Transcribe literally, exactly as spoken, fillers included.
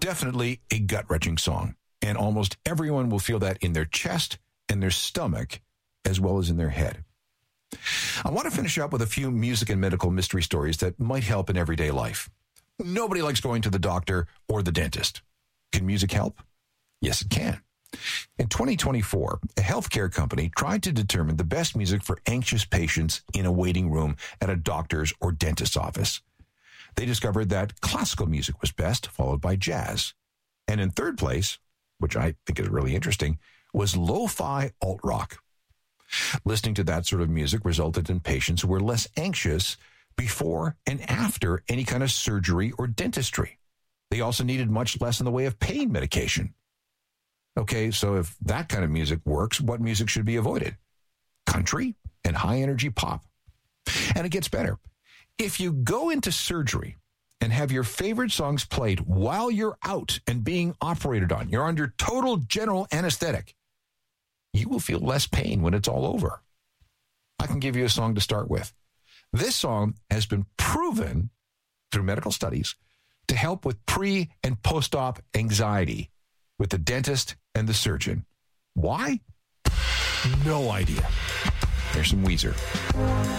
definitely a gut-wrenching song, and almost everyone will feel that in their chest and their stomach, as well as in their head. I want to finish up with a few music and medical mystery stories that might help in everyday life. Nobody likes going to the doctor or the dentist. Can music help? Yes, it can. In twenty twenty-four, a healthcare company tried to determine the best music for anxious patients in a waiting room at a doctor's or dentist's office. They discovered that classical music was best, followed by jazz. And in third place, which I think is really interesting, was lo-fi alt-rock. Listening to that sort of music resulted in patients who were less anxious before and after any kind of surgery or dentistry. They also needed much less in the way of pain medication. Okay, so if that kind of music works, what music should be avoided? Country and high-energy pop. And it gets better. If you go into surgery and have your favorite songs played while you're out and being operated on, you're under total general anesthetic, you will feel less pain when it's all over. I can give you a song to start with. This song has been proven through medical studies to help with pre- and post-op anxiety with the dentist and the surgeon. Why? No idea. There's some Weezer.